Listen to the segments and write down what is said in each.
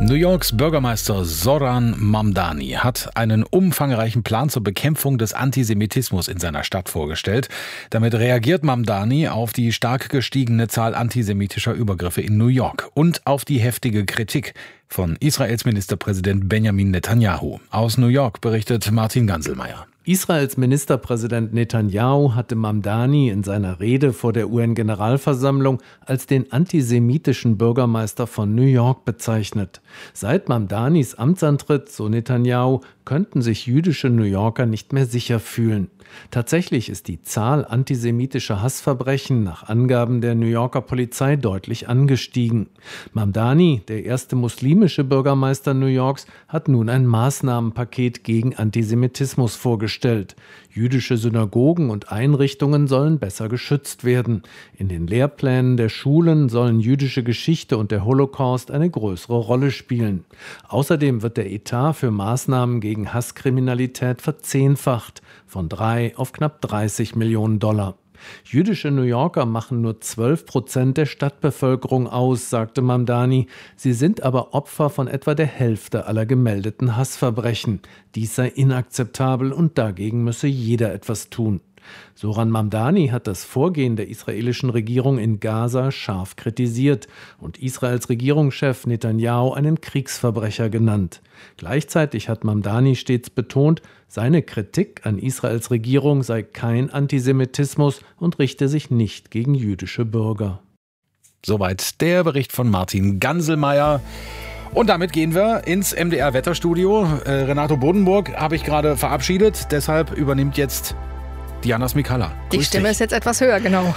New Yorks Bürgermeister Zoran Mamdani hat einen umfangreichen Plan zur Bekämpfung des Antisemitismus in seiner Stadt vorgestellt. Damit reagiert Mamdani auf die stark gestiegene Zahl antisemitischer Übergriffe in New York und auf die heftige Kritik von Israels Ministerpräsident Benjamin Netanyahu. Aus New York berichtet Martin Ganselmeier. Israels Ministerpräsident Netanyahu hatte Mamdani in seiner Rede vor der UN-Generalversammlung als den antisemitischen Bürgermeister von New York bezeichnet. Seit Mamdanis Amtsantritt, so Netanyahu, könnten sich jüdische New Yorker nicht mehr sicher fühlen. Tatsächlich ist die Zahl antisemitischer Hassverbrechen nach Angaben der New Yorker Polizei deutlich angestiegen. Mamdani, der erste muslimische Bürgermeister New Yorks, hat nun ein Maßnahmenpaket gegen Antisemitismus vorgestellt. Jüdische Synagogen und Einrichtungen sollen besser geschützt werden. In den Lehrplänen der Schulen sollen jüdische Geschichte und der Holocaust eine größere Rolle spielen. Außerdem wird der Etat für Maßnahmen gegen Hasskriminalität verzehnfacht, von 3 auf knapp 30 Millionen $. Jüdische New Yorker machen nur 12% der Stadtbevölkerung aus, sagte Mamdani. Sie sind aber Opfer von etwa der Hälfte aller gemeldeten Hassverbrechen. Dies sei inakzeptabel und dagegen müsse jeder etwas tun. Zoran Mamdani hat das Vorgehen der israelischen Regierung in Gaza scharf kritisiert und Israels Regierungschef Netanyahu einen Kriegsverbrecher genannt. Gleichzeitig hat Mamdani stets betont, seine Kritik an Israels Regierung sei kein Antisemitismus und richte sich nicht gegen jüdische Bürger. Soweit der Bericht von Martin Ganselmeier. Und damit gehen wir ins MDR-Wetterstudio. Renato Bodenburg habe ich gerade verabschiedet, deshalb übernimmt jetzt Diana Smikala. Die Stimme ist jetzt etwas höher, genau.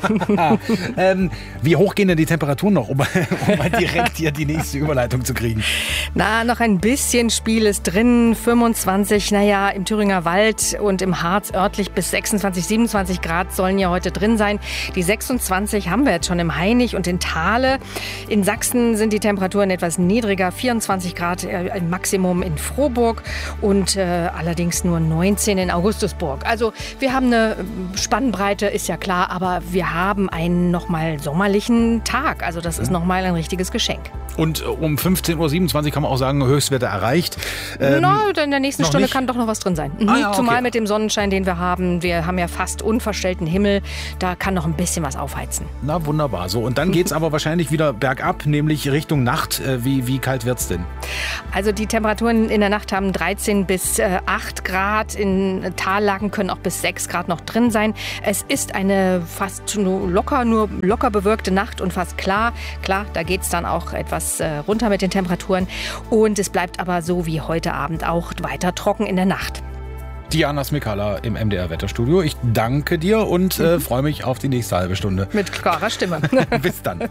Wie hoch gehen denn die Temperaturen noch, um mal direkt hier die nächste Überleitung zu kriegen? Noch ein bisschen Spiel ist drin. 25, im Thüringer Wald und im Harz örtlich bis 26, 27 Grad sollen ja heute drin sein. Die 26 haben wir jetzt schon im Hainich und in Thale. In Sachsen sind die Temperaturen etwas niedriger, 24 Grad im Maximum in Frohburg und allerdings nur 19 in Augustusburg. Also wir haben eine Spannbreite, ist ja klar, aber wir haben einen nochmal sommerlichen Tag. Also das ist nochmal ein richtiges Geschenk. Und um 15.27 Uhr kann man auch sagen, Höchstwerte erreicht. In der nächsten Stunde kann doch noch was drin sein. Okay. Zumal mit dem Sonnenschein, den wir haben. Wir haben ja fast unverstellten Himmel. Da kann noch ein bisschen was aufheizen. Na wunderbar. So, und dann geht es aber wahrscheinlich wieder bergab, nämlich Richtung Nacht. Wie kalt wird es denn? Also die Temperaturen in der Nacht haben 13 bis 8 Grad. In Tallagen können auch bis 6 Grad noch drin sein. Es ist eine fast nur locker bewölkte Nacht und fast klar. Klar, da geht es dann auch etwas runter mit den Temperaturen. Und es bleibt aber so wie heute Abend auch weiter trocken in der Nacht. Diana Smikala im MDR-Wetterstudio. Ich danke dir und freue mich auf die nächste halbe Stunde. Mit klarer Stimme. Bis dann.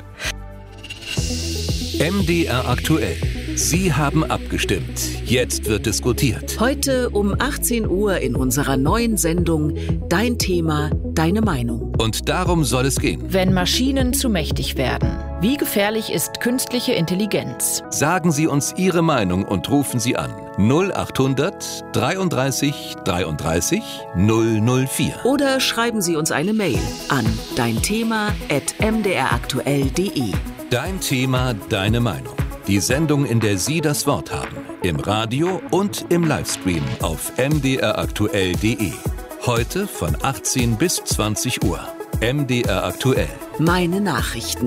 MDR aktuell. Sie haben abgestimmt. Jetzt wird diskutiert. Heute um 18 Uhr in unserer neuen Sendung Dein Thema, deine Meinung. Und darum soll es gehen. Wenn Maschinen zu mächtig werden, wie gefährlich ist künstliche Intelligenz? Sagen Sie uns Ihre Meinung und rufen Sie an 0800 33 33 004. Oder schreiben Sie uns eine Mail an deinthema@mdraktuell.de. Dein Thema, deine Meinung. Die Sendung, in der Sie das Wort haben. Im Radio und im Livestream auf mdraktuell.de. Heute von 18 bis 20 Uhr. MDR aktuell. Meine Nachrichten.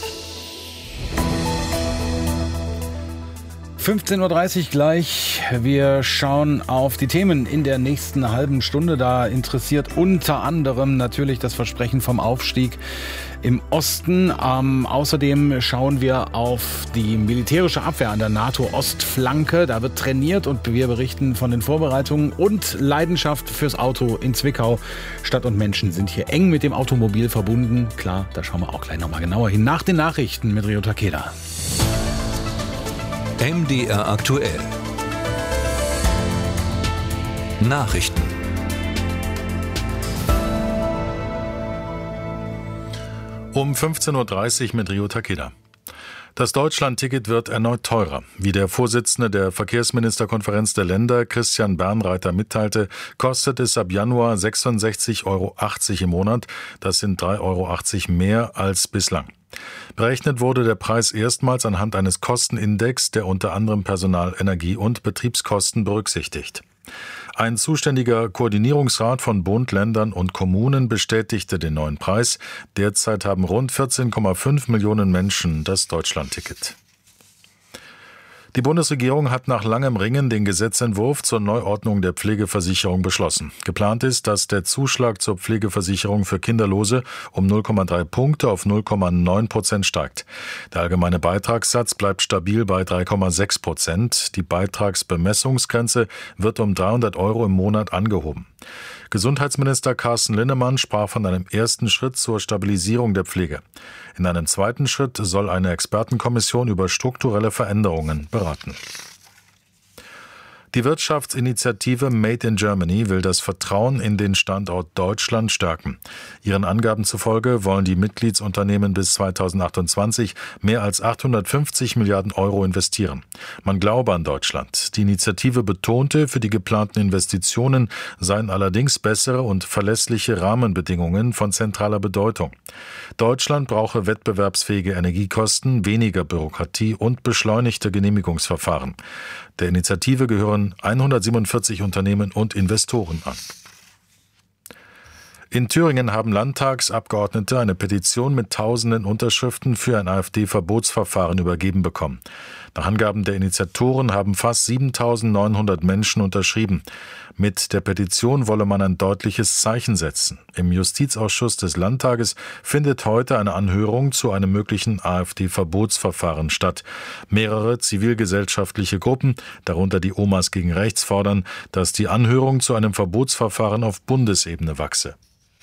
15.30 Uhr gleich. Wir schauen auf die Themen in der nächsten halben Stunde. Da interessiert unter anderem natürlich das Versprechen vom Aufstieg im Osten. Außerdem schauen wir auf die militärische Abwehr an der NATO-Ostflanke. Da wird trainiert und wir berichten von den Vorbereitungen und Leidenschaft fürs Auto in Zwickau. Stadt und Menschen sind hier eng mit dem Automobil verbunden. Klar, da schauen wir auch gleich nochmal genauer hin. Nach den Nachrichten mit Rio Takeda. MDR aktuell. Nachrichten. Um 15.30 Uhr mit Rio Takeda. Das Deutschland-Ticket wird erneut teurer. Wie der Vorsitzende der Verkehrsministerkonferenz der Länder, Christian Bernreiter, mitteilte, kostet es ab Januar 66,80 € im Monat. Das sind 3,80 € mehr als bislang. Berechnet wurde der Preis erstmals anhand eines Kostenindex, der unter anderem Personal-, Energie- und Betriebskosten berücksichtigt. Ein zuständiger Koordinierungsrat von Bund, Ländern und Kommunen bestätigte den neuen Preis. Derzeit haben rund 14,5 Millionen Menschen das Deutschlandticket. Die Bundesregierung hat nach langem Ringen den Gesetzentwurf zur Neuordnung der Pflegeversicherung beschlossen. Geplant ist, dass der Zuschlag zur Pflegeversicherung für Kinderlose um 0,3 Punkte auf 0,9% steigt. Der allgemeine Beitragssatz bleibt stabil bei 3,6%. Die Beitragsbemessungsgrenze wird um 300 € im Monat angehoben. Gesundheitsminister Carsten Linnemann sprach von einem ersten Schritt zur Stabilisierung der Pflege. In einem zweiten Schritt soll eine Expertenkommission über strukturelle Veränderungen beraten. Die Wirtschaftsinitiative Made in Germany will das Vertrauen in den Standort Deutschland stärken. Ihren Angaben zufolge wollen die Mitgliedsunternehmen bis 2028 mehr als 850 Milliarden € investieren. Man glaube an Deutschland. Die Initiative betonte, für die geplanten Investitionen seien allerdings bessere und verlässliche Rahmenbedingungen von zentraler Bedeutung. Deutschland brauche wettbewerbsfähige Energiekosten, weniger Bürokratie und beschleunigte Genehmigungsverfahren. Der Initiative gehören 147 Unternehmen und Investoren an. In Thüringen haben Landtagsabgeordnete eine Petition mit tausenden Unterschriften für ein AfD-Verbotsverfahren übergeben bekommen. Nach Angaben der Initiatoren haben fast 7.900 Menschen unterschrieben. Mit der Petition wolle man ein deutliches Zeichen setzen. Im Justizausschuss des Landtages findet heute eine Anhörung zu einem möglichen AfD-Verbotsverfahren statt. Mehrere zivilgesellschaftliche Gruppen, darunter die Omas gegen Rechts, fordern, dass die Anhörung zu einem Verbotsverfahren auf Bundesebene wachse.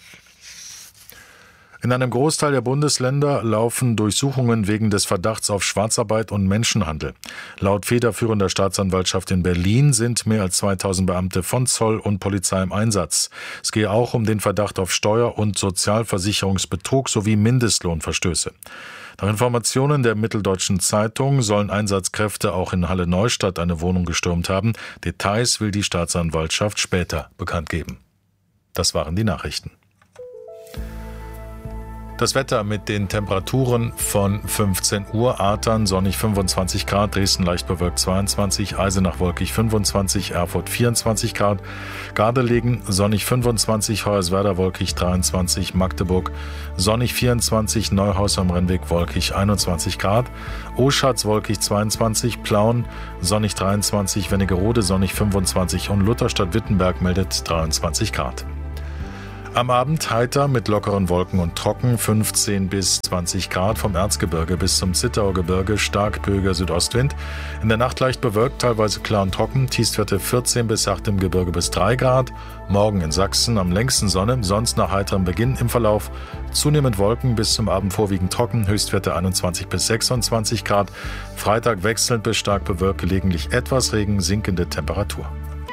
In einem Großteil der Bundesländer laufen Durchsuchungen wegen des Verdachts auf Schwarzarbeit und Menschenhandel. Laut federführender Staatsanwaltschaft in Berlin sind mehr als 2000 Beamte von Zoll und Polizei im Einsatz. Es gehe auch um den Verdacht auf Steuer- und Sozialversicherungsbetrug sowie Mindestlohnverstöße. Nach Informationen der Mitteldeutschen Zeitung sollen Einsatzkräfte auch in Halle-Neustadt eine Wohnung gestürmt haben. Details will die Staatsanwaltschaft später bekannt geben. Das waren die Nachrichten. Das Wetter mit den Temperaturen von 15 Uhr, Artern sonnig 25 Grad, Dresden leicht bewölkt 22, Eisenach wolkig 25, Erfurt 24 Grad, Gardelegen sonnig 25, Hoyerswerda wolkig 23, Magdeburg sonnig 24, Neuhaus am Rennweg wolkig 21 Grad, Oschatz wolkig 22, Plauen sonnig 23, Wernigerode sonnig 25 und Lutherstadt-Wittenberg meldet 23 Grad. Am Abend heiter mit lockeren Wolken und trocken, 15 bis 20 Grad vom Erzgebirge bis zum Zittauer Gebirge, stark böiger Südostwind. In der Nacht leicht bewölkt, teilweise klar und trocken, Tiefstwerte 14 bis 8 im Gebirge bis 3 Grad. Morgen in Sachsen am längsten Sonne, sonst nach heiterem Beginn im Verlauf. Zunehmend Wolken, bis zum Abend vorwiegend trocken, Höchstwerte 21 bis 26 Grad. Freitag wechselnd bis stark bewölkt, gelegentlich etwas Regen, sinkende Temperatur.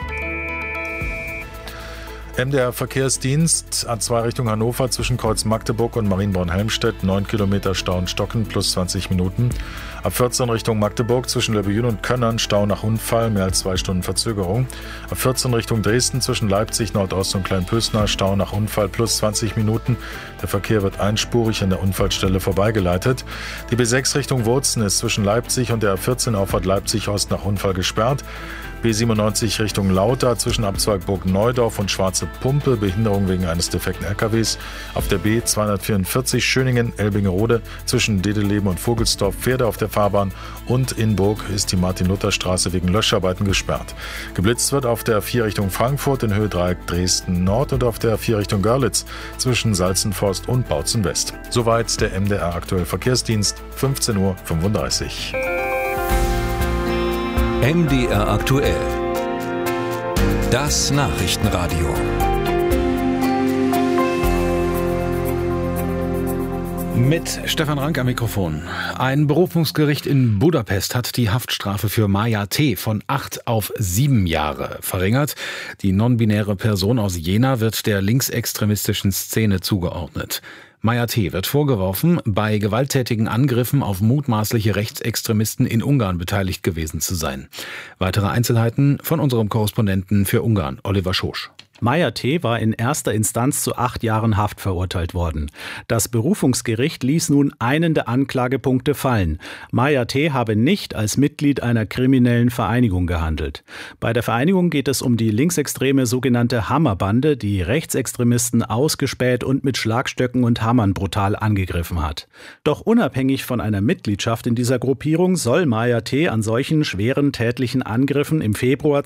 MDR Verkehrsdienst, A2 Richtung Hannover zwischen Kreuz Magdeburg und Marienborn-Helmstedt, 9 Kilometer Stau und Stocken plus 20 Minuten. Ab 14 Richtung Magdeburg zwischen Löbejün und Könnern, Stau nach Unfall, mehr als 2 Stunden Verzögerung. Ab 14 Richtung Dresden zwischen Leipzig, Nordost und Kleinpösnar, Stau nach Unfall plus 20 Minuten. Der Verkehr wird einspurig an der Unfallstelle vorbeigeleitet. Die B6 Richtung Wurzen ist zwischen Leipzig und der A14 Auffahrt Leipzig-Ost nach Unfall gesperrt. B97 Richtung Lauter zwischen Abzweig Burg-Neudorf und Schwarze Pumpe, Behinderung wegen eines defekten LKWs. Auf der B244 Schöningen-Elbingerode zwischen Dedeleben und Vogelsdorf Pferde auf der Fahrbahn und in Burg ist die Martin-Luther-Straße wegen Löscharbeiten gesperrt. Geblitzt wird auf der 4 Richtung Frankfurt in Höhe Dreieck Dresden-Nord und auf der 4 Richtung Görlitz zwischen Salzenforst und Bautzen-West. Soweit der MDR Aktuell Verkehrsdienst, 15:35 Uhr. MDR aktuell. Das Nachrichtenradio. Mit Stefan Rank am Mikrofon. Ein Berufungsgericht in Budapest hat die Haftstrafe für Maja T. von 8 auf 7 Jahre verringert. Die non-binäre Person aus Jena wird der linksextremistischen Szene zugeordnet. Maja T. wird vorgeworfen, bei gewalttätigen Angriffen auf mutmaßliche Rechtsextremisten in Ungarn beteiligt gewesen zu sein. Weitere Einzelheiten von unserem Korrespondenten für Ungarn, Oliver Schosch. Maya T. war in erster Instanz zu 8 Jahren Haft verurteilt worden. Das Berufungsgericht ließ nun einen der Anklagepunkte fallen. Maya T. habe nicht als Mitglied einer kriminellen Vereinigung gehandelt. Bei der Vereinigung geht es um die linksextreme sogenannte Hammerbande, die Rechtsextremisten ausgespäht und mit Schlagstöcken und Hammern brutal angegriffen hat. Doch unabhängig von einer Mitgliedschaft in dieser Gruppierung soll Maya T. an solchen schweren tätlichen Angriffen im Februar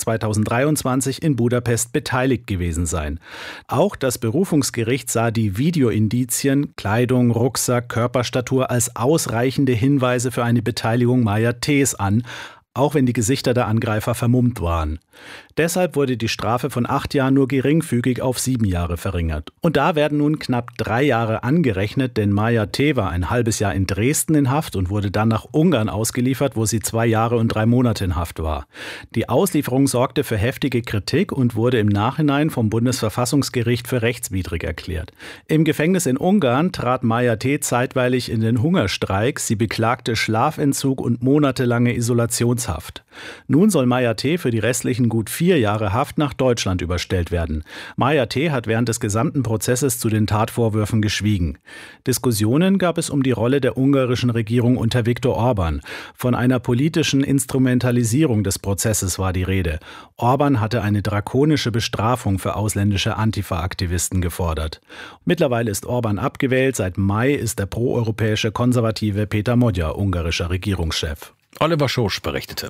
2023 in Budapest beteiligt gewesen sein. Auch das Berufungsgericht sah die Videoindizien, Kleidung, Rucksack, Körperstatur als ausreichende Hinweise für eine Beteiligung Maya T.s an, auch wenn die Gesichter der Angreifer vermummt waren. Deshalb wurde die Strafe von 8 Jahren nur geringfügig auf 7 Jahre verringert. Und da werden nun knapp 3 Jahre angerechnet, denn Maya T. war ein halbes Jahr in Dresden in Haft und wurde dann nach Ungarn ausgeliefert, wo sie 2 Jahre und 3 Monate in Haft war. Die Auslieferung sorgte für heftige Kritik und wurde im Nachhinein vom Bundesverfassungsgericht für rechtswidrig erklärt. Im Gefängnis in Ungarn trat Maya T. zeitweilig in den Hungerstreik. Sie beklagte Schlafentzug und monatelange Isolationshaft. Nun soll Maya T. für die restlichen gut 4 Jahre Haft nach Deutschland überstellt werden. Maya T. hat während des gesamten Prozesses zu den Tatvorwürfen geschwiegen. Diskussionen gab es um die Rolle der ungarischen Regierung unter Viktor Orbán. Von einer politischen Instrumentalisierung des Prozesses war die Rede. Orbán hatte eine drakonische Bestrafung für ausländische Antifa-Aktivisten gefordert. Mittlerweile ist Orbán abgewählt. Seit Mai ist der proeuropäische Konservative Peter Magyar ungarischer Regierungschef. Oliver Schosch berichtete.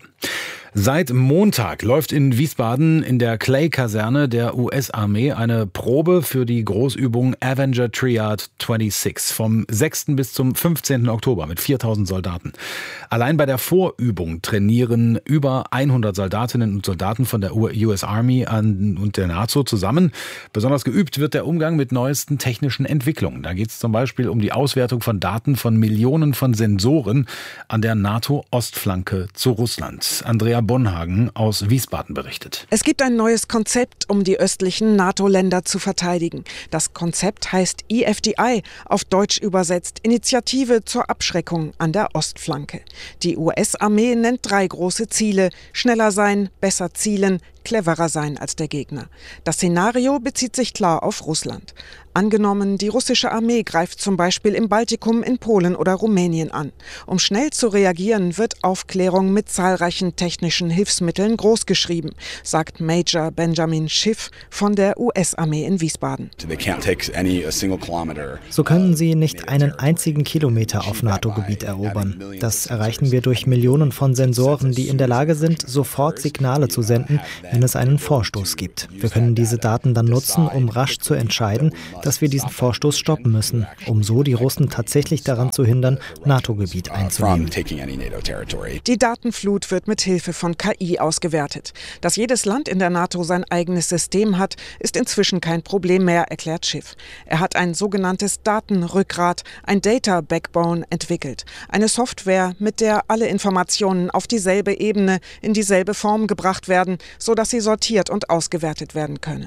Seit Montag läuft in Wiesbaden in der Clay-Kaserne der US-Armee eine Probe für die Großübung Avenger Triad 26 vom 6. bis zum 15. Oktober mit 4.000 Soldaten. Allein bei der Vorübung trainieren über 100 Soldatinnen und Soldaten von der US Army und der NATO zusammen. Besonders geübt wird der Umgang mit neuesten technischen Entwicklungen. Da geht es zum Beispiel um die Auswertung von Daten von Millionen von Sensoren an der NATO-Ostflanke zu Russland. Andrea Bonhagen aus Wiesbaden berichtet. Es gibt ein neues Konzept, um die östlichen NATO-Länder zu verteidigen. Das Konzept heißt EFDI, auf Deutsch übersetzt Initiative zur Abschreckung an der Ostflanke. Die US-Armee nennt 3 große Ziele: schneller sein, besser zielen, cleverer sein als der Gegner. Das Szenario bezieht sich klar auf Russland. Angenommen, die russische Armee greift zum Beispiel im Baltikum, in Polen oder Rumänien an. Um schnell zu reagieren, wird Aufklärung mit zahlreichen technischen Hilfsmitteln großgeschrieben, sagt Major Benjamin Schiff von der US-Armee in Wiesbaden. So können sie nicht einen einzigen Kilometer auf NATO-Gebiet erobern. Das erreichen wir durch Millionen von Sensoren, die in der Lage sind, sofort Signale zu senden, wenn es einen Vorstoß gibt. Wir können diese Daten dann nutzen, um rasch zu entscheiden, dass wir diesen Vorstoß stoppen müssen, um so die Russen tatsächlich daran zu hindern, NATO-Gebiet einzunehmen. Die Datenflut wird mit Hilfe von KI ausgewertet. Dass jedes Land in der NATO sein eigenes System hat, ist inzwischen kein Problem mehr, erklärt Schiff. Er hat ein sogenanntes Datenrückgrat, ein Data Backbone, entwickelt. Eine Software, mit der alle Informationen auf dieselbe Ebene, in dieselbe Form gebracht werden, sodass sie sortiert und ausgewertet werden können.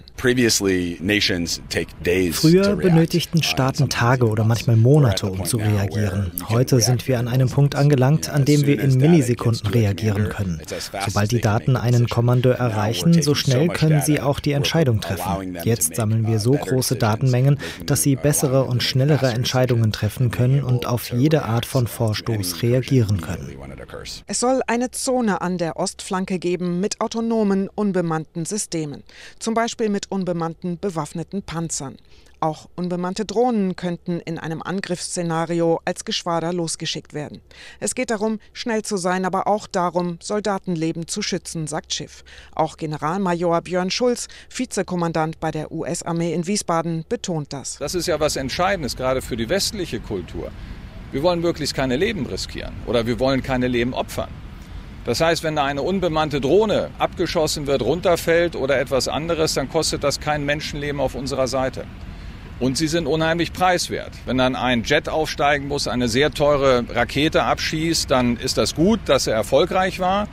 Früher benötigten Staaten Tage oder manchmal Monate, um zu reagieren. Heute sind wir an einem Punkt angelangt, an dem wir in Millisekunden reagieren können. Sobald die Daten einen Kommandeur erreichen, so schnell können sie auch die Entscheidung treffen. Jetzt sammeln wir so große Datenmengen, dass sie bessere und schnellere Entscheidungen treffen können und auf jede Art von Vorstoß reagieren können. Es soll eine Zone an der Ostflanke geben mit autonomen, unbemannten Systemen. Zum Beispiel mit unbemannten, bewaffneten Panzern. Auch unbemannte Drohnen könnten in einem Angriffsszenario als Geschwader losgeschickt werden. Es geht darum, schnell zu sein, aber auch darum, Soldatenleben zu schützen, sagt Schiff. Auch Generalmajor Björn Schulz, Vizekommandant bei der US-Armee in Wiesbaden, betont das. Das ist ja was Entscheidendes, gerade für die westliche Kultur. Wir wollen möglichst keine Leben riskieren oder wir wollen keine Leben opfern. Das heißt, wenn da eine unbemannte Drohne abgeschossen wird, runterfällt oder etwas anderes, dann kostet das kein Menschenleben auf unserer Seite. Und sie sind unheimlich preiswert. Wenn dann ein Jet aufsteigen muss, eine sehr teure Rakete abschießt, dann ist das gut, dass er erfolgreich war.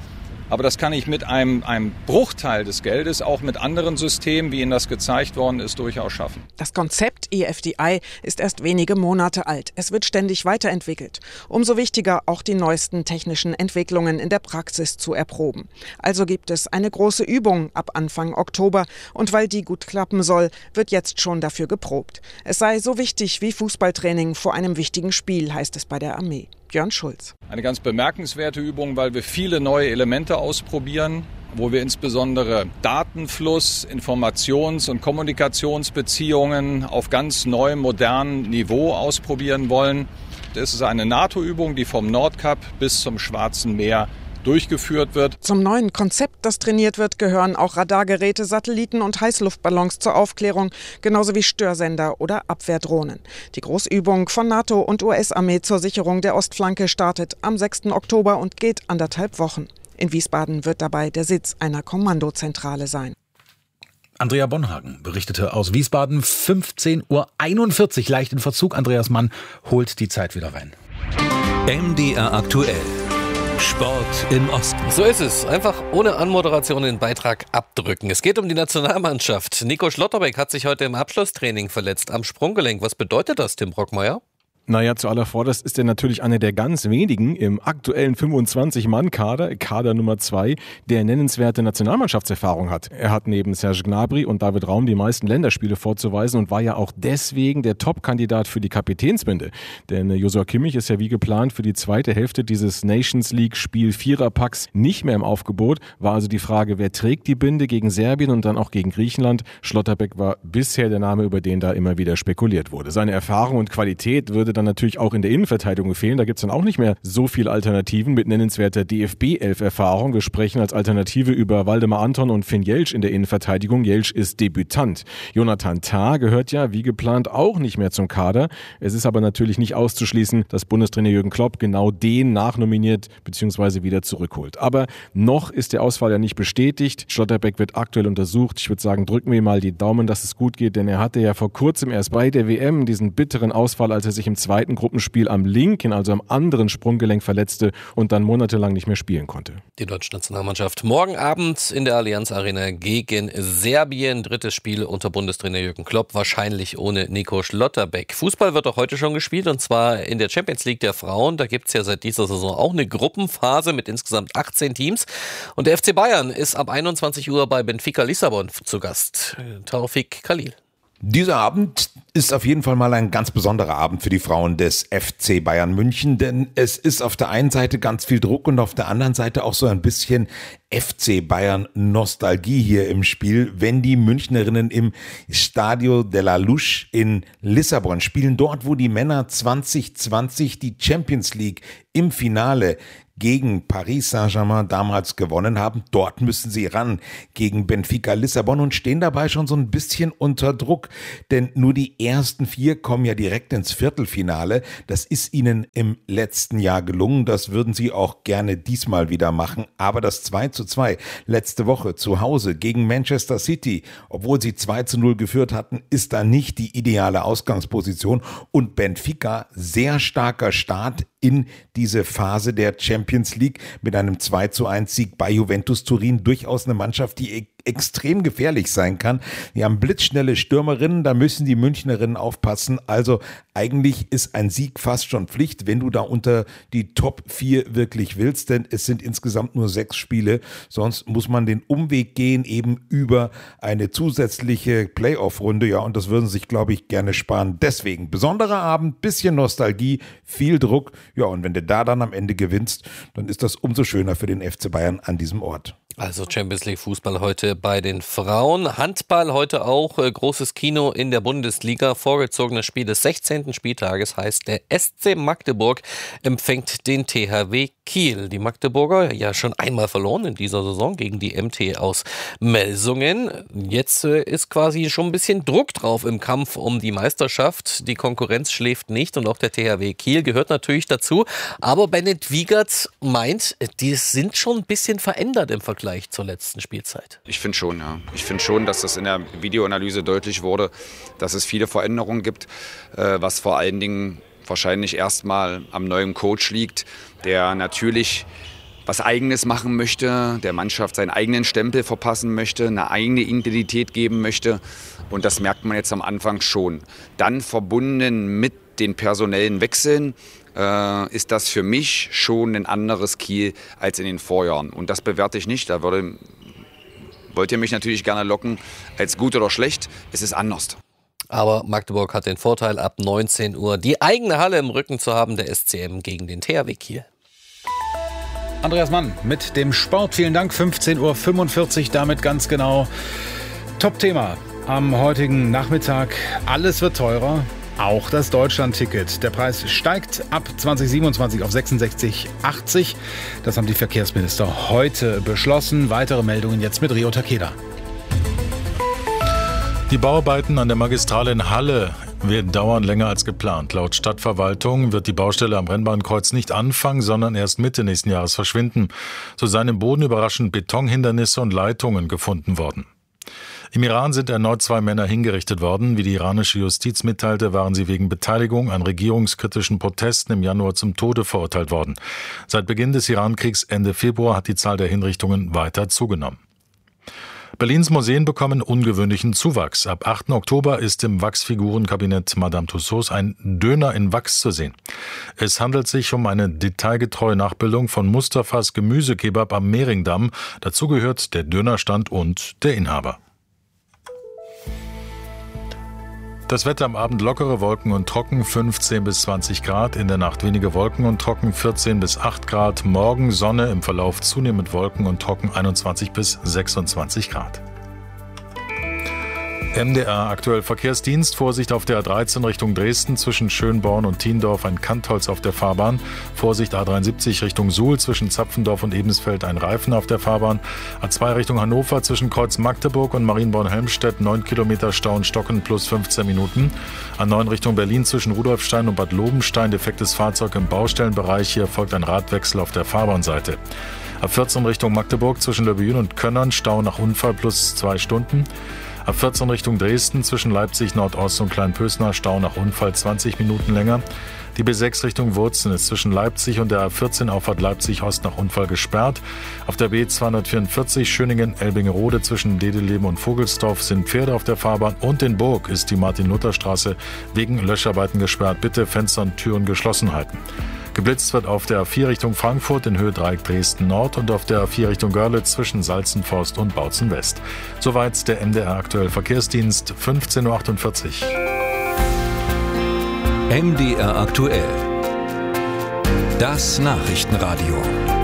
Aber das kann ich mit einem Bruchteil des Geldes auch mit anderen Systemen, wie Ihnen das gezeigt worden ist, durchaus schaffen. Das Konzept EFDI ist erst wenige Monate alt. Es wird ständig weiterentwickelt. Umso wichtiger, auch die neuesten technischen Entwicklungen in der Praxis zu erproben. Also gibt es eine große Übung ab Anfang Oktober. Und weil die gut klappen soll, wird jetzt schon dafür geprobt. Es sei so wichtig wie Fußballtraining vor einem wichtigen Spiel, heißt es bei der Armee. Björn Schulz. Eine ganz bemerkenswerte Übung, weil wir viele neue Elemente ausprobieren, wo wir insbesondere Datenfluss, Informations- und Kommunikationsbeziehungen auf ganz neuem, modernen Niveau ausprobieren wollen. Es ist eine NATO-Übung, die vom Nordkap bis zum Schwarzen Meer durchgeführt wird. Zum neuen Konzept, das trainiert wird, gehören auch Radargeräte, Satelliten und Heißluftballons zur Aufklärung, genauso wie Störsender oder Abwehrdrohnen. Die Großübung von NATO und US-Armee zur Sicherung der Ostflanke startet am 6. Oktober und geht 1,5 Wochen. In Wiesbaden wird dabei der Sitz einer Kommandozentrale sein. Andrea Bonhagen berichtete aus Wiesbaden, 15:41 Uhr, leicht in Verzug. Andreas Mann holt die Zeit wieder rein. MDR aktuell. Sport im Osten. So ist es. Einfach ohne Anmoderation den Beitrag abdrücken. Es geht um die Nationalmannschaft. Nico Schlotterbeck hat sich heute im Abschlusstraining verletzt am Sprunggelenk. Was bedeutet das, Tim Brockmeier? Naja, zuallervorderst ist er natürlich einer der ganz wenigen im aktuellen 25-Mann-Kader, Kader Nummer 2, der nennenswerte Nationalmannschaftserfahrung hat. Er hat neben Serge Gnabry und David Raum die meisten Länderspiele vorzuweisen und war ja auch deswegen der Top-Kandidat für die Kapitänsbinde. Denn Joshua Kimmich ist ja wie geplant für die zweite Hälfte dieses Nations League-Spiel Viererpacks nicht mehr im Aufgebot. War also die Frage, wer trägt die Binde gegen Serbien und dann auch gegen Griechenland? Schlotterbeck war bisher der Name, über den da immer wieder spekuliert wurde. Seine Erfahrung und Qualität würde dann natürlich auch in der Innenverteidigung fehlen. Da gibt es dann auch nicht mehr so viele Alternativen mit nennenswerter DFB-11-Erfahrung. Wir sprechen als Alternative über Waldemar Anton und Finn Jeltsch in der Innenverteidigung. Jeltsch ist Debütant. Jonathan Tah gehört ja wie geplant auch nicht mehr zum Kader. Es ist aber natürlich nicht auszuschließen, dass Bundestrainer Jürgen Klopp genau den nachnominiert bzw. wieder zurückholt. Aber noch ist der Ausfall ja nicht bestätigt. Schlotterbeck wird aktuell untersucht. Ich würde sagen, drücken wir mal die Daumen, dass es gut geht, denn er hatte ja vor kurzem erst bei der WM diesen bitteren Ausfall, als er sich im zweiten Gruppenspiel am linken, also am anderen Sprunggelenk verletzte und dann monatelang nicht mehr spielen konnte. Die deutsche Nationalmannschaft morgen Abend in der Allianz Arena gegen Serbien. Drittes Spiel unter Bundestrainer Jürgen Klopp, wahrscheinlich ohne Nico Schlotterbeck. Fußball wird auch heute schon gespielt und zwar in der Champions League der Frauen. Da gibt es ja seit dieser Saison auch eine Gruppenphase mit insgesamt 18 Teams. Und der FC Bayern ist ab 21 Uhr bei Benfica Lissabon zu Gast. Taufik Khalil. Dieser Abend ist auf jeden Fall mal ein ganz besonderer Abend für die Frauen des FC Bayern München, denn es ist auf der einen Seite ganz viel Druck und auf der anderen Seite auch so ein bisschen FC Bayern Nostalgie hier im Spiel, wenn die Münchnerinnen im Stadio de la Luz in Lissabon spielen, dort wo die Männer 2020 die Champions League im Finale gegen Paris Saint-Germain damals gewonnen haben. Dort müssen sie ran gegen Benfica Lissabon und stehen dabei schon so ein bisschen unter Druck, denn nur die ersten 4 kommen ja direkt ins Viertelfinale. Das ist ihnen im letzten Jahr gelungen, das würden sie auch gerne diesmal wieder machen, aber das 2:2 letzte Woche zu Hause gegen Manchester City, obwohl sie 2:0 geführt hatten, ist da nicht die ideale Ausgangsposition und Benfica sehr starker Start in diese Phase der Champions League mit einem 2:1 Sieg bei Juventus Turin. Durchaus eine Mannschaft, die extrem gefährlich sein kann. Die haben blitzschnelle Stürmerinnen, da müssen die Münchnerinnen aufpassen. Also eigentlich ist ein Sieg fast schon Pflicht, wenn du da unter die Top 4 wirklich willst, denn es sind insgesamt nur 6 Spiele. Sonst muss man den Umweg gehen, eben über eine zusätzliche Playoff-Runde. Ja, und das würden sie sich, glaube ich, gerne sparen. Deswegen, besonderer Abend, bisschen Nostalgie, viel Druck. Ja, und wenn du da dann am Ende gewinnst, dann ist das umso schöner für den FC Bayern an diesem Ort. Also Champions League Fußball heute bei den Frauen. Handball heute auch. Großes Kino in der Bundesliga. Vorgezogenes Spiel des 16. Spieltages heißt, der SC Magdeburg empfängt den THW Kiel. Die Magdeburger ja schon einmal verloren in dieser Saison gegen die MT aus Melsungen. Jetzt ist quasi schon ein bisschen Druck drauf im Kampf um die Meisterschaft. Die Konkurrenz schläft nicht und auch der THW Kiel gehört natürlich dazu. Aber Bennett Wiegert meint, die sind schon ein bisschen verändert im Vergleich zur letzten Spielzeit. Ich finde schon, ja. Ich finde schon, dass das in der Videoanalyse deutlich wurde, dass es viele Veränderungen gibt, was vor allen Dingen wahrscheinlich erstmal am neuen Coach liegt, der natürlich was Eigenes machen möchte, der Mannschaft seinen eigenen Stempel verpassen möchte, eine eigene Identität geben möchte. Und das merkt man jetzt am Anfang schon. Dann verbunden mit den personellen Wechseln ist das für mich schon ein anderes Kiel als in den Vorjahren. Und das bewerte ich nicht. Da wollt ihr mich natürlich gerne locken als gut oder schlecht. Es ist anders. Aber Magdeburg hat den Vorteil, ab 19 Uhr die eigene Halle im Rücken zu haben, der SCM gegen den THW Kiel. Andreas Mann mit dem Sport. Vielen Dank. 15.45 Uhr, damit ganz genau Top-Thema am heutigen Nachmittag. Alles wird teurer, auch das Deutschland-Ticket. Der Preis steigt ab 2027 auf 66,80. Das haben die Verkehrsminister heute beschlossen. Weitere Meldungen jetzt mit Rio Takeda. Die Bauarbeiten an der Magistrale in Halle werden dauern länger als geplant. Laut Stadtverwaltung wird die Baustelle am Rennbahnkreuz nicht anfangen, sondern erst Mitte nächsten Jahres verschwinden. So seien im Boden überraschend Betonhindernisse und Leitungen gefunden worden. Im Iran sind erneut 2 Männer hingerichtet worden. Wie die iranische Justiz mitteilte, waren sie wegen Beteiligung an regierungskritischen Protesten im Januar zum Tode verurteilt worden. Seit Beginn des Irankriegs Ende Februar hat die Zahl der Hinrichtungen weiter zugenommen. Berlins Museen bekommen ungewöhnlichen Zuwachs. Ab 8. Oktober ist im Wachsfigurenkabinett Madame Tussauds ein Döner in Wachs zu sehen. Es handelt sich um eine detailgetreue Nachbildung von Mustafas Gemüsekebab am Mehringdamm. Dazu gehört der Dönerstand und der Inhaber. Das Wetter am Abend lockere Wolken und trocken, 15 bis 20 Grad. In der Nacht wenige Wolken und trocken, 14 bis 8 Grad. Morgen Sonne, im Verlauf zunehmend Wolken und trocken, 21 bis 26 Grad. MDR aktuell Verkehrsdienst. Vorsicht auf der A13 Richtung Dresden zwischen Schönborn und Thiendorf ein Kantholz auf der Fahrbahn. Vorsicht A73 Richtung Suhl zwischen Zapfendorf und Ebensfeld ein Reifen auf der Fahrbahn. A2 Richtung Hannover zwischen Kreuz Magdeburg und Marienborn-Helmstedt 9 Kilometer Stau in Stocken plus 15 Minuten. A9 Richtung Berlin zwischen Rudolfstein und Bad Lobenstein defektes Fahrzeug im Baustellenbereich. Hier folgt ein Radwechsel auf der Fahrbahnseite. A14 Richtung Magdeburg zwischen Löbejün und Könnern Stau nach Unfall plus 2 Stunden. A14 Richtung Dresden zwischen Leipzig Nordost und Kleinpösner Stau nach Unfall 20 Minuten länger. Die B6 Richtung Wurzen ist zwischen Leipzig und der A14 Auffahrt Leipzig Ost nach Unfall gesperrt. Auf der B244 Schöningen-Elbingerode zwischen Dedeleben und Vogelsdorf sind Pferde auf der Fahrbahn und in Burg ist die Martin-Luther-Straße wegen Löscharbeiten gesperrt. Bitte Fenster und Türen geschlossen halten. Geblitzt wird auf der A4 Richtung Frankfurt in Höhe Dreieck Dresden Nord und auf der A4 Richtung Görlitz zwischen Salzenforst und Bautzen West. Soweit der MDR aktuell Verkehrsdienst, 15.48 Uhr. MDR aktuell. Das Nachrichtenradio.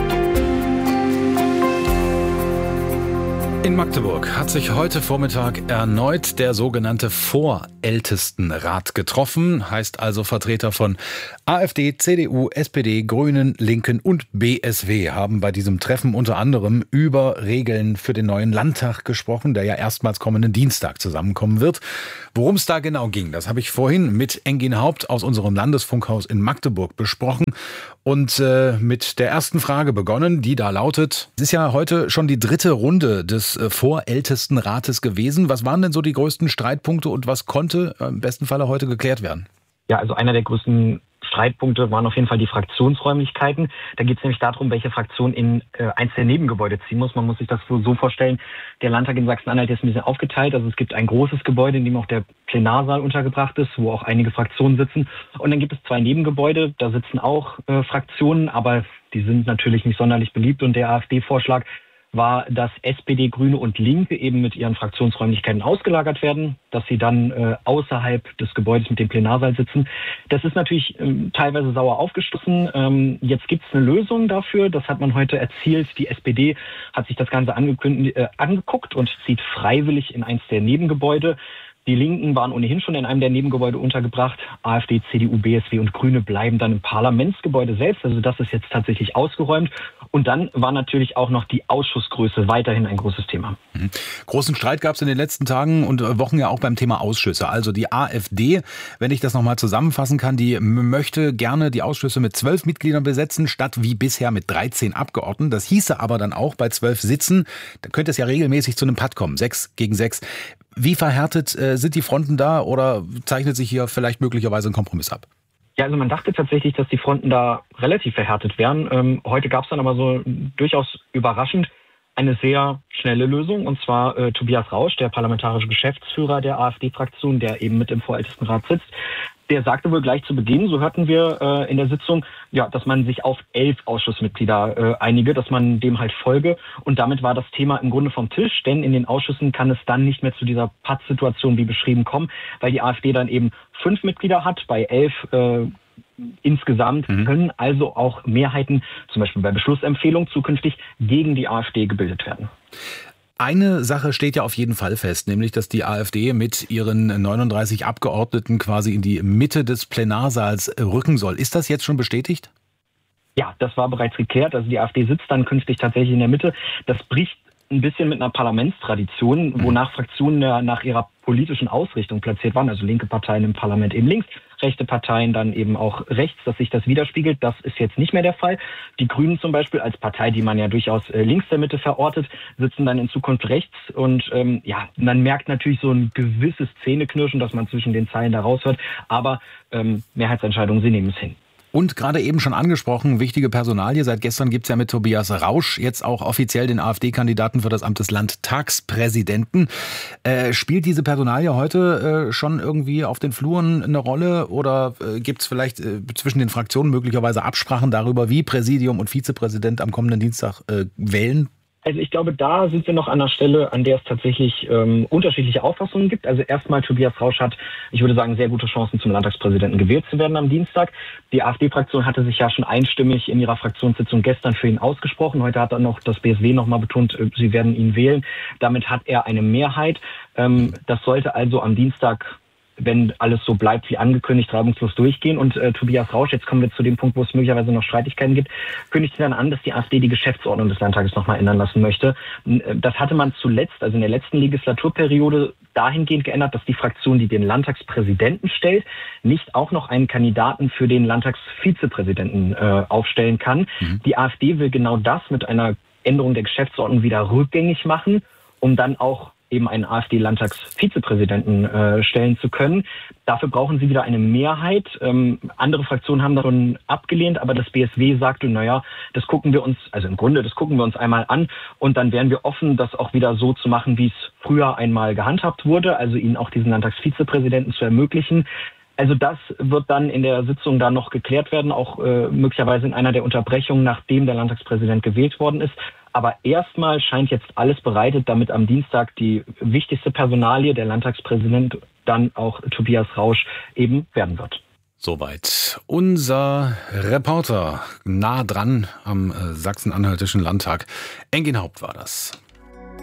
In Magdeburg hat sich heute Vormittag erneut der sogenannte Vorältestenrat getroffen. Heißt also Vertreter von AfD, CDU, SPD, Grünen, Linken und BSW haben bei diesem Treffen unter anderem über Regeln für den neuen Landtag gesprochen, der ja erstmals kommenden Dienstag zusammenkommen wird. Worum es da genau ging, das habe ich vorhin mit Engin Haupt aus unserem Landesfunkhaus in Magdeburg besprochen und mit der ersten Frage begonnen, die da lautet: Es ist ja heute schon die 3. Runde des Vorältestenrates gewesen. Was waren denn so die größten Streitpunkte und was konnte im besten Falle heute geklärt werden? Ja, also einer der größten Streitpunkte waren auf jeden Fall die Fraktionsräumlichkeiten. Da geht es nämlich darum, welche Fraktion in eins der Nebengebäude ziehen muss. Man muss sich das so vorstellen, der Landtag in Sachsen-Anhalt ist ein bisschen aufgeteilt. Also es gibt ein großes Gebäude, in dem auch der Plenarsaal untergebracht ist, wo auch einige Fraktionen sitzen. Und dann gibt es 2 Nebengebäude, da sitzen auch Fraktionen, aber die sind natürlich nicht sonderlich beliebt. Und der AfD-Vorschlag war, dass SPD, Grüne und Linke eben mit ihren Fraktionsräumlichkeiten ausgelagert werden, dass sie dann außerhalb des Gebäudes mit dem Plenarsaal sitzen. Das ist natürlich teilweise sauer aufgestoßen. Jetzt gibt es eine Lösung dafür, das hat man heute erzielt. Die SPD hat sich das Ganze angeguckt und zieht freiwillig in eins der Nebengebäude. Die Linken waren ohnehin schon in einem der Nebengebäude untergebracht. AfD, CDU, BSW und Grüne bleiben dann im Parlamentsgebäude selbst. Also das ist jetzt tatsächlich ausgeräumt. Und dann war natürlich auch noch die Ausschussgröße weiterhin ein großes Thema. Großen Streit gab es in den letzten Tagen und Wochen ja auch beim Thema Ausschüsse. Also die AfD, wenn ich das nochmal zusammenfassen kann, die möchte gerne die Ausschüsse mit 12 Mitgliedern besetzen, statt wie bisher mit 13 Abgeordneten. Das hieße aber dann auch bei 12 Sitzen, da könnte es ja regelmäßig zu einem Patt kommen, 6 gegen 6. Wie verhärtet sind die Fronten da oder zeichnet sich hier vielleicht möglicherweise ein Kompromiss ab? Ja, also man dachte tatsächlich, dass die Fronten da relativ verhärtet wären. Heute gab es dann aber so durchaus überraschend eine sehr schnelle Lösung, und zwar Tobias Rausch, der parlamentarische Geschäftsführer der AfD-Fraktion, der eben mit im Vorältestenrat sitzt. Der sagte wohl gleich zu Beginn, so hörten wir in der Sitzung, ja, dass man sich auf 11 Ausschussmitglieder einige, dass man dem halt folge. Und damit war das Thema im Grunde vom Tisch, denn in den Ausschüssen kann es dann nicht mehr zu dieser Pattsituation wie beschrieben kommen, weil die AfD dann eben 5 Mitglieder hat, bei 11 insgesamt können also auch Mehrheiten, zum Beispiel bei Beschlussempfehlungen, zukünftig gegen die AfD gebildet werden. Eine Sache steht ja auf jeden Fall fest, nämlich, dass die AfD mit ihren 39 Abgeordneten quasi in die Mitte des Plenarsaals rücken soll. Ist das jetzt schon bestätigt? Ja, das war bereits geklärt. Also die AfD sitzt dann künftig tatsächlich in der Mitte. Das bricht ein bisschen mit einer Parlamentstradition, wonach Fraktionen nach ihrer politischen Ausrichtung platziert waren, also linke Parteien im Parlament eben links, rechte Parteien dann eben auch rechts, dass sich das widerspiegelt. Das ist jetzt nicht mehr der Fall. Die Grünen zum Beispiel als Partei, die man ja durchaus links der Mitte verortet, sitzen dann in Zukunft rechts und man merkt natürlich so ein gewisses Zähneknirschen, dass man zwischen den Zeilen da raushört, aber Mehrheitsentscheidungen, sie nehmen es hin. Und gerade eben schon angesprochen, wichtige Personalie. Seit gestern gibt es ja mit Tobias Rausch jetzt auch offiziell den AfD-Kandidaten für das Amt des Landtagspräsidenten. Spielt diese Personalie heute schon irgendwie auf den Fluren eine Rolle oder gibt es vielleicht zwischen den Fraktionen möglicherweise Absprachen darüber, wie Präsidium und Vizepräsident am kommenden Dienstag wählen? Also ich glaube, da sind wir noch an einer Stelle, an der es tatsächlich unterschiedliche Auffassungen gibt. Also erstmal, Tobias Rausch hat, ich würde sagen, sehr gute Chancen, zum Landtagspräsidenten gewählt zu werden am Dienstag. Die AfD-Fraktion hatte sich ja schon einstimmig in ihrer Fraktionssitzung gestern für ihn ausgesprochen. Heute hat dann noch das BSW nochmal betont, sie werden ihn wählen. Damit hat er eine Mehrheit. Das sollte also am Dienstag, wenn alles so bleibt wie angekündigt, reibungslos durchgehen. Und Tobias Rausch, jetzt kommen wir zu dem Punkt, wo es möglicherweise noch Streitigkeiten gibt, kündigt dann an, dass die AfD die Geschäftsordnung des Landtages nochmal ändern lassen möchte. Das hatte man zuletzt, also in der letzten Legislaturperiode, dahingehend geändert, dass die Fraktion, die den Landtagspräsidenten stellt, nicht auch noch einen Kandidaten für den Landtagsvizepräsidenten aufstellen kann. Die AfD will genau das mit einer Änderung der Geschäftsordnung wieder rückgängig machen, um dann auch eben einen AfD-Landtagsvizepräsidenten stellen zu können. Dafür brauchen sie wieder eine Mehrheit. Andere Fraktionen haben das schon abgelehnt, aber das BSW sagte, das gucken wir uns einmal an und dann wären wir offen, das auch wieder so zu machen, wie es früher einmal gehandhabt wurde, also ihnen auch diesen Landtagsvizepräsidenten zu ermöglichen. Also das wird dann in der Sitzung da noch geklärt werden, auch möglicherweise in einer der Unterbrechungen, nachdem der Landtagspräsident gewählt worden ist. Aber erstmal scheint jetzt alles bereitet, damit am Dienstag die wichtigste Personalie, der Landtagspräsident, dann auch Tobias Rausch eben werden wird. Soweit unser Reporter nah dran am Sachsen-Anhaltischen Landtag. Engin Haupt war das.